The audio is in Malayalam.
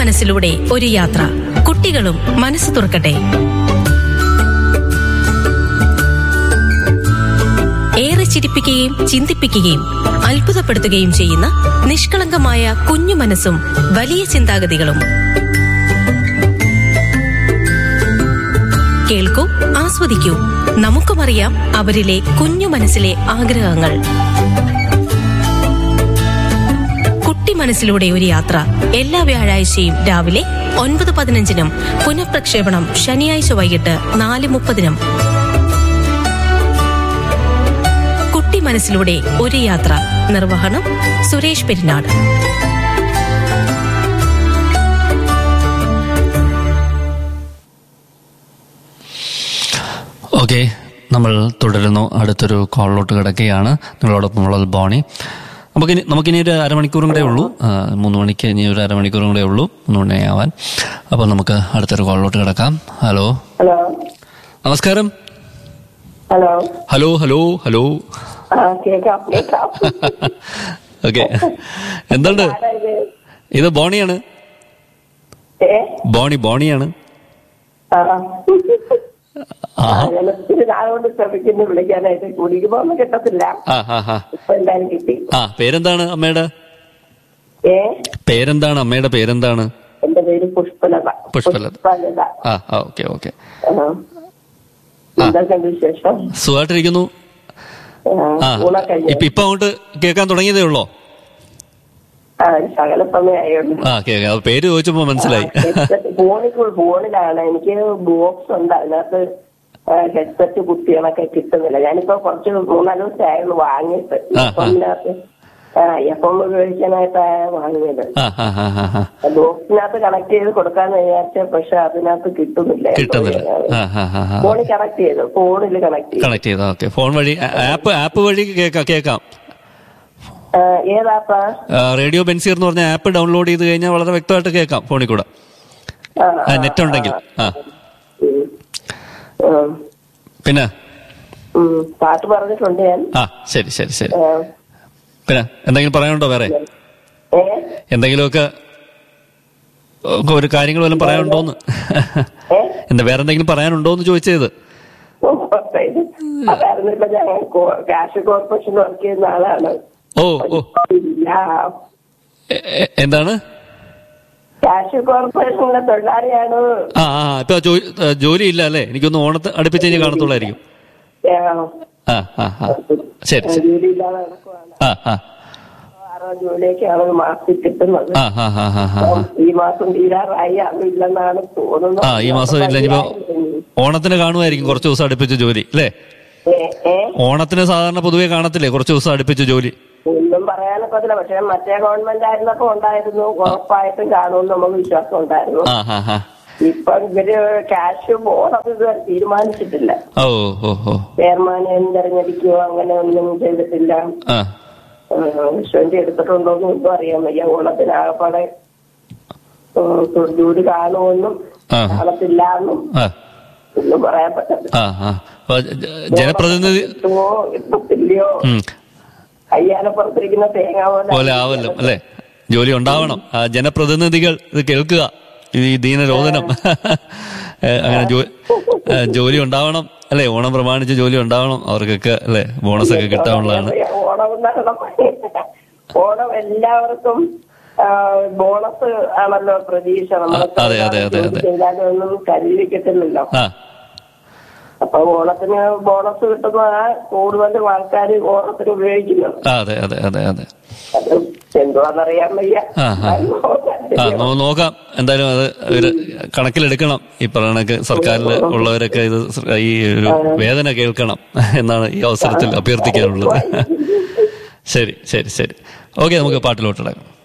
മനസ്സിലൂടെ ഒരു യാത്ര. കുട്ടികളും മനസ്സ് തുറക്കട്ടെ. ഏറെ ചിരിപ്പിക്കുകയും ചിന്തിപ്പിക്കുകയും അത്ഭുതപ്പെടുത്തുകയും ചെയ്യുന്ന നിഷ്കളങ്കമായ കുഞ്ഞു മനസ്സും വലിയ ചിന്താഗതികളും. കേൾക്കൂ, ആസ്വദിക്കൂ. നമുക്കുമറിയാം അവരിലെ കുഞ്ഞു മനസ്സിലെ ആഗ്രഹങ്ങൾ. കുട്ടി മനസ്സിലൂടെ ഒരു യാത്ര. എല്ലാ വ്യാഴാഴ്ചയും രാവിലെ 9:15 പുനഃപ്രക്ഷേപണം ശനിയാഴ്ച വൈകിട്ട് 4:30. കുട്ടി മനസ്സിലൂടെ ഒരു യാത്ര. നിർവഹണം സുരേഷ് പെരിനാട്. ഓക്കെ, നമ്മൾ തുടരുന്നു. അടുത്തൊരു കോളിലോട്ട് കിടക്കുകയാണ്. നിങ്ങളോടൊപ്പമുള്ളത് ബോണി. നമുക്കിനി ഒരു അരമണിക്കൂറും കൂടെ ഉള്ളൂ. 3 മണിക്ക് ഇനി ഒരു അരമണിക്കൂറും കൂടെ ഉള്ളൂ, 3 മണിയാവാൻ. അപ്പോൾ നമുക്ക് അടുത്തൊരു കോളിലോട്ട് കിടക്കാം. ഹലോ. ഹലോ, നമസ്കാരം. Hello hello hello hello. കേക്കാം. ഓക്കെ, എന്തുണ്ട്? ഇത് ബോണിയാണ്. ബോണിയാണ്. ഒത്തിരി നാളുകൊണ്ട് ശ്രമിക്കുന്നു വിളിക്കാനായിട്ട്. കുടിക്കുമ്പോ ഒന്നും കിട്ടത്തില്ല. ഇപ്പൊ എന്തായാലും കിട്ടി. പേരെന്താണ് അമ്മയുടെ? പേരെന്താണ് അമ്മയുടെ പേരെന്താണ്? എന്റെ പേര് പുഷ്പലത. Okay okay. എന്തൊക്കെയുണ്ട് വിശേഷം? സുഖമായിട്ടിരിക്കുന്നു. ഇപ്പൊ അങ്ങോട്ട് കേൾക്കാൻ തുടങ്ങിയതേ ഉള്ളോ? ശകല സമയമായിരുന്നു. പേര് ചോദിച്ചപ്പോ മനസ്സിലായി. ഫോണിലാണ്. എനിക്ക് ബോക്സ് ഉണ്ട്, അതിനകത്ത് ഹെഡ്സെറ്റ് കുട്ടികളൊക്കെ കിട്ടുന്നില്ല. ഞാനിപ്പോ കുറച്ച് 3-4 ദിവസമായിരുന്നു വാങ്ങിയിട്ട്. അതിനകത്ത് എപ്പം ഉപയോഗിക്കാനായിട്ടാണ് വാങ്ങിയത്. ബോക്സിനകത്ത് കണക്ട് ചെയ്ത് കൊടുക്കാന്ന് വിചാരിച്ച, പക്ഷെ അതിനകത്ത് കിട്ടുന്നില്ല. ഫോണിൽ കണക്ട് ചെയ്തു. ഫോണിൽ കണക്ട് ചെയ്തു. ഫോൺ വഴി ആപ്പ് വഴി കേൾക്കാം. ഏതാപ്പാ? റേഡിയോ ബെൻസീർ എന്ന് പറഞ്ഞ ആപ്പ് ഡൗൺലോഡ് ചെയ്ത് കഴിഞ്ഞാൽ വളരെ വ്യക്തമായിട്ട് കേൾക്കാം ഫോണിൽ കൂടെ, നെറ്റ് ഉണ്ടെങ്കിൽ. പിന്നെ പാട്ട് പറഞ്ഞിട്ടുണ്ട് ഞാൻ. ശരി. പിന്നെ എന്തെങ്കിലും പറയാനുണ്ടോ? വേറെ എന്തെങ്കിലുമൊക്കെ ഒരു കാര്യങ്ങൾ വല്ലതും പറയാനുണ്ടോന്ന്? വേറെ എന്തെങ്കിലും പറയാനുണ്ടോന്ന് ചോദിച്ചത്. കാശ് കോർപ്പറേഷൻ വർക്ക് ചെയ്യുന്ന ആളാണ്. എന്താണ്? കാശ് കോർപ്പറേഷനിലെ തൊഴിലാളിയാണ്. ഇപ്പൊ ജോലി ഇല്ല അല്ലേ? എനിക്കൊന്ന് ഓണത്തെ അടുപ്പിച്ച് കഴിഞ്ഞ് കാണത്തുള്ളായിരിക്കും. ശരി. ജോലിയൊക്കെയാണ് മാസത്തിൽ കിട്ടുന്നത്. ഈ മാസം തീരാറായി. അതില്ലെന്നാണ് തോന്നുന്നത്. ഈ മാസം ഇല്ല. ഇനിയിപ്പോ ഓണത്തിന് കാണുമായിരിക്കും കുറച്ച് ദിവസം അടുപ്പിച്ച് ജോലി അല്ലേ? ഓണത്തിന് സാധാരണ പൊതുവെ കാണത്തില്ലേ കുറച്ച് ദിവസം അടുപ്പിച്ച് ജോലി? ഒന്നും പറയാനൊക്കെ പറ്റില്ല. പക്ഷെ മറ്റേ ഗവൺമെന്റ് ആയിരുന്നപ്പോ ഉണ്ടായിരുന്നു. ഉറപ്പായിട്ടും കാണുമെന്ന് നമുക്ക് വിശ്വാസം ഉണ്ടായിരുന്നു. ഇപ്പൊ ഇവര് ക്യാഷ് ബോണസ് ഇതുവരെ തീരുമാനിച്ചിട്ടില്ല. ചെയർമാനെ തെരഞ്ഞെടുക്കുകയോ അങ്ങനെ ഒന്നും ചെയ്തിട്ടില്ല. വിശ്വന്റെ എടുത്തിട്ടുണ്ടോന്നും ഒന്നും അറിയാൻ വയ്യ. ഓണത്തിനാകപ്പാടെ ജോലി കാണുമെന്നും കാണത്തില്ല എന്നും ഒന്നും പറയാൻ പറ്റില്ല. ജനപ്രതിനിധി കിട്ടത്തില്ലയോ? അയ്യാനപ്പുറത്തിരിക്കുന്ന തേങ്ങ പോലെ ആവല്ലോ അല്ലെ? ജോലി ഉണ്ടാവണം. ജനപ്രതിനിധികൾ ഇത് കേൾക്കുക, ഈ ദീനരോധനം. അങ്ങനെ ജോലി ഉണ്ടാവണം അല്ലെ? ഓണം പ്രമാണിച്ച് ജോലി ഉണ്ടാവണം അവർക്കൊക്കെ അല്ലെ? ബോണസ് ഒക്കെ കിട്ടാനുള്ളതാണ്. ഓണം എല്ലാവർക്കും ബോണസ് ആണല്ലോ പ്രതീക്ഷ. നമ്മളൊന്നും കരുതി കിട്ടുന്നില്ലോ. അപ്പൊ ഓണത്തിന് ബോണസ് കിട്ടുന്ന കൂടുതലും ആൾക്കാർ ഓണത്തിന് ഉപയോഗിക്കുന്നത്. അതെ. അത് എന്തുവാന്നറിയാൻ വയ്യ. നോക്കാം. എന്തായാലും അത് ഒരു കണക്കിലെടുക്കണം. ഈ പറയണക്ക് സർക്കാരിൽ ഉള്ളവരൊക്കെ ഇത് ഈ ഒരു വേദന കേൾക്കണം എന്നാണ് ഈ അവസരത്തിൽ അഭ്യർത്ഥിക്കാനുള്ളത്. ശരി. ഓക്കെ, നമുക്ക് പാട്ടിലോട്ടിടാം.